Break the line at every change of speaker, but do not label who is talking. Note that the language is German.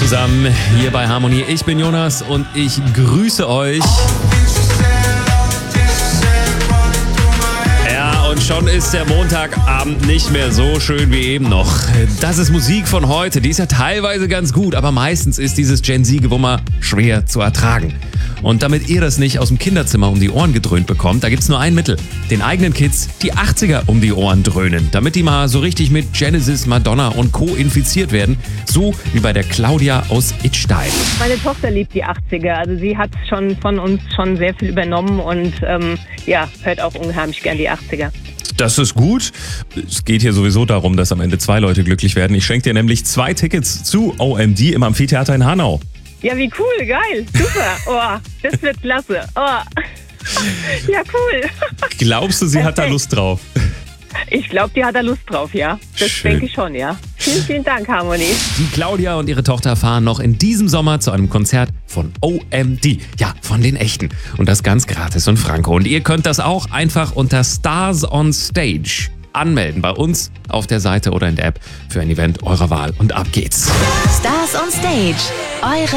zusammen hier bei Harmonie. Ich bin Jonas und ich grüße euch. Ja, und schon ist der Montagabend nicht mehr so schön wie eben noch. Das ist Musik von heute. Die ist ja teilweise ganz gut, aber meistens ist dieses Gen Z-Gewummer schwer zu ertragen. Und damit ihr das nicht aus dem Kinderzimmer um die Ohren gedröhnt bekommt, da gibt's nur ein Mittel. Den eigenen Kids die 80er um die Ohren dröhnen, damit die mal so richtig mit Genesis, Madonna und Co. infiziert werden. So wie bei der Claudia aus Idstein.
Meine Tochter liebt die 80er, also sie hat schon von uns schon sehr viel übernommen und hört auch unheimlich gern die 80er.
Das ist gut. Es geht hier sowieso darum, dass am Ende 2 Leute glücklich werden. Ich schenke dir nämlich 2 Tickets zu OMD im Amphitheater in Hanau.
Ja, wie cool, geil, super. Oh, das wird klasse. Oh. Ja, cool.
Glaubst du, sie hat da Lust drauf?
Ich glaube, die hat da Lust drauf, ja. Das
Schön.
denke ich schon, ja. Vielen, vielen Dank, Harmonie.
Die Claudia und ihre Tochter fahren noch in diesem Sommer zu einem Konzert von OMD. Ja, von den Echten. Und das ganz gratis und franko. Und ihr könnt das auch einfach unter Stars on Stage anmelden. Bei uns auf der Seite oder in der App für ein Event eurer Wahl. Und ab geht's.
Stars on Stage. Eure